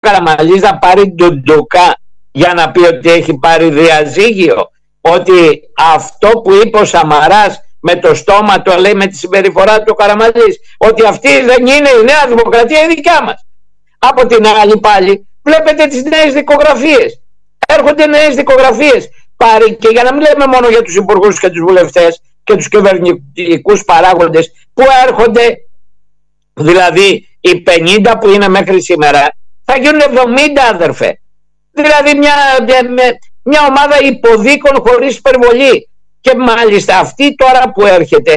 Καραμανλής να πάρει ντουντουκά για να πει ότι έχει πάρει διαζύγιο? Ότι αυτό που είπε ο Σαμαράς με το στόμα του, λέει, με τη συμπεριφορά του ο Καραμανλής, ότι αυτή δεν είναι η Νέα Δημοκρατία, η δικιά μας. Από την άλλη πάλι βλέπετε τις νέες δικογραφίες. Έρχονται νέες δικογραφίες. Πάρει, και για να μην λέμε μόνο για τους υπουργούς και τους βουλευτές και τους κυβερνητικούς παράγοντες που έρχονται, δηλαδή οι 50 που είναι μέχρι σήμερα θα γίνουν 70, αδερφέ. Δηλαδή μια ομάδα υποδίκων χωρίς υπερβολή. Και μάλιστα αυτή τώρα που έρχεται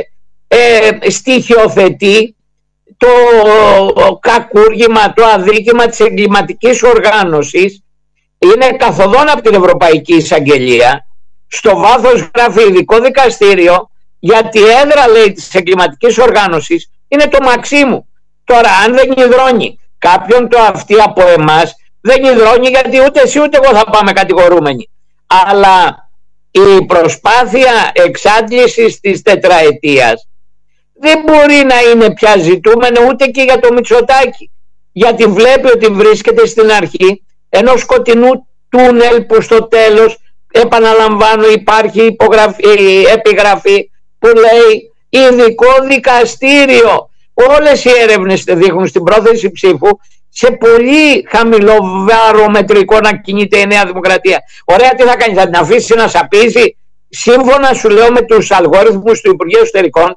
στοιχειοθετεί το κακούργημα, το αδίκημα της εγκληματικής οργάνωσης. Είναι καθοδόν από την Ευρωπαϊκή Εισαγγελία. Στο βάθος γράφει ειδικό δικαστήριο, γιατί η έδρα, λέει, της εγκληματικής οργάνωσης είναι το Μαξίμου. Τώρα αν δεν υδρώνει κάποιον το αυτή από εμάς, δεν υδρώνει, γιατί ούτε εσύ ούτε εγώ θα πάμε κατηγορούμενοι. Αλλά η προσπάθεια εξάντλησης της τετραετίας δεν μπορεί να είναι πια ζητούμενο ούτε και για το Μητσοτάκη, γιατί βλέπει ότι βρίσκεται στην αρχή ενός σκοτεινού τούνελ που στο τέλος, επαναλαμβάνω, υπάρχει επιγραφή που λέει ειδικό δικαστήριο. Όλες οι έρευνες δείχνουν στην πρόθεση ψήφου σε πολύ χαμηλό βαρομετρικό να κινείται η Νέα Δημοκρατία. Ωραία, τι θα κάνει, θα την αφήσει να σαπίζει? Σύμφωνα, σου λέω, με τους αλγόριθμους του Υπουργείου Εσωτερικών,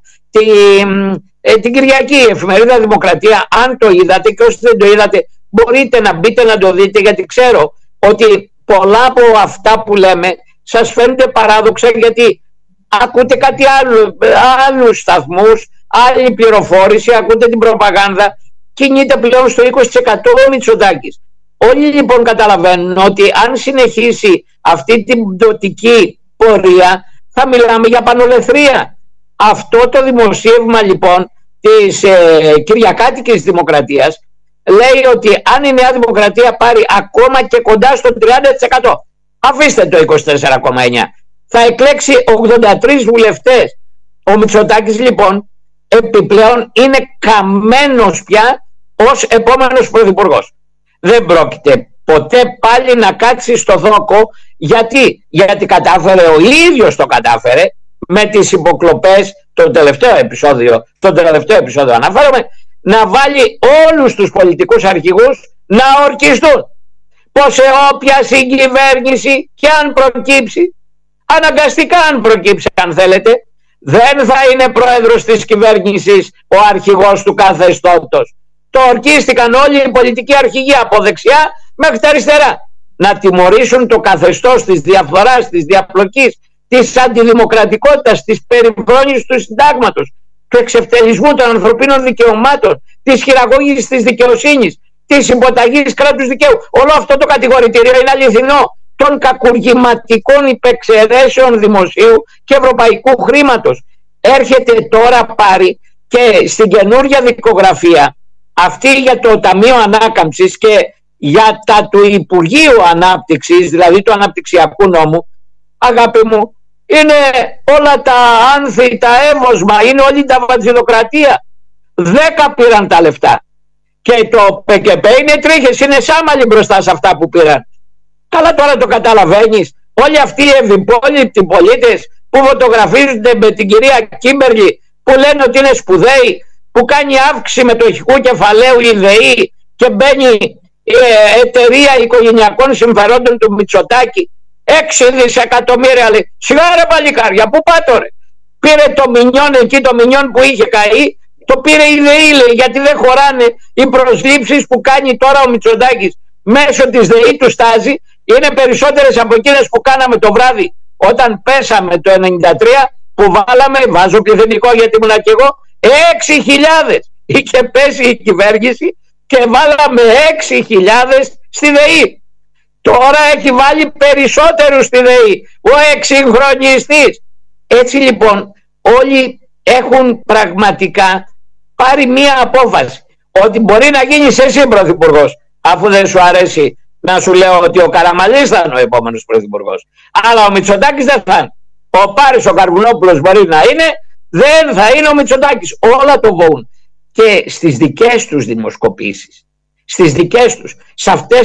την Κυριακή, η εφημερίδα Δημοκρατία, αν το είδατε, και όσοι δεν το είδατε μπορείτε να μπείτε να το δείτε, γιατί ξέρω ότι πολλά από αυτά που λέμε σας φαίνονται παράδοξα, γιατί ακούτε κάτι άλλο, άλλους σταθμούς, άλλη πληροφόρηση, ακούτε την προπαγάνδα. Κινείται πλέον στο 20% ο Μητσοτάκης. Όλοι λοιπόν καταλαβαίνουν ότι αν συνεχίσει αυτή την πτωτική πορεία θα μιλάμε για πανολεθρία. Αυτό το δημοσίευμα λοιπόν της Κυριακάτικης Δημοκρατίας λέει ότι αν η Νέα Δημοκρατία πάρει ακόμα και κοντά στο 30%, αφήστε το 24,9%, θα εκλέξει 83 βουλευτές. Ο Μητσοτάκης λοιπόν επιπλέον είναι καμένος πια ως επόμενος πρωθυπουργός. Δεν πρόκειται ποτέ πάλι να κάτσει στο δόκο. Γιατί κατάφερε, ο ίδιος το κατάφερε με τις υποκλοπές, το τελευταίο επεισόδιο αναφέρομαι, να βάλει όλους τους πολιτικούς αρχηγούς να ορκιστούν. Πως σε όποια συγκυβέρνηση και αν προκύψει, αναγκαστικά αν προκύψει αν θέλετε, δεν θα είναι πρόεδρος της κυβέρνησης ο αρχηγός του καθεστώτος. Το ορκίστηκαν όλοι οι πολιτικοί αρχηγοί από δεξιά μέχρι τα αριστερά. Να τιμωρήσουν το καθεστώς της διαφθοράς, της διαπλοκής, της αντιδημοκρατικότητας, της περιφρόνησης του συντάγματος, του εξευτελισμού των ανθρωπίνων δικαιωμάτων, της χειραγώγησης της δικαιοσύνης, της υποταγής κράτους δικαίου. Όλο αυτό το κατηγορητήριο είναι αληθινό, των κακουργηματικών υπεξαιρέσεων δημοσίου και ευρωπαϊκού χρήματος. Έρχεται τώρα πάρει και στην καινούργια δικογραφία αυτή για το Ταμείο Ανάκαμψης και για τα του Υπουργείου Ανάπτυξης, δηλαδή του Αναπτυξιακού Νόμου, αγάπη μου, είναι όλα τα άνθη, τα έμοσμα, είναι όλη τα βατζιδοκρατία. 10 πήραν τα λεφτά και το ΠΚΠ είναι τρίχες, είναι σάμαλοι μπροστά σε αυτά που πήραν. Καλά, τώρα το καταλαβαίνεις? Όλοι αυτοί οι ευδιπόλοιπτοι πολίτες που φωτογραφίζονται με την κυρία Κίμπερλι, που λένε ότι είναι σπουδαίοι, που κάνει αύξηση μετοχικού κεφαλαίου η ΔΕΗ και μπαίνει εταιρεία οικογενειακών συμφερόντων του Μητσοτάκη, 6 δισεκατομμύρια, λέει. Σιγά ρε παλικάρια, πού πάτε ρε? Πήρε το μινιόν εκεί, το μινιόν που είχε καεί, το πήρε η ΔΕΗ, λέει, γιατί δεν χωράνε οι προσλήψεις που κάνει τώρα ο Μητσοτάκης μέσω της ΔΕΗ του στάζει. Είναι περισσότερες από εκείνες που κάναμε το βράδυ όταν πέσαμε το 93, που βάλαμε, βάζω πληθυντικό γιατί ήμουν και εγώ, 6.000 είχε πέσει η κυβέρνηση και βάλαμε 6.000 στη ΔΕΗ. Τώρα έχει βάλει περισσότερους στη ΔΕΗ ο εξυγχρονιστής. Έτσι λοιπόν όλοι έχουν πραγματικά πάρει μία απόφαση ότι μπορεί να γίνεις εσύ πρωθυπουργός, αφού δεν σου αρέσει να σου λέω ότι ο Καραμανλής θα είναι ο επόμενος πρωθυπουργός, αλλά ο Μητσοτάκης δεν θα είναι. Ο Πάρης ο Καρβουνόπουλος μπορεί να είναι, δεν θα είναι ο Μητσοτάκης. Όλα το βοούν. Και στις δικές τους δημοσκοπήσεις, στις δικές τους, σε αυτές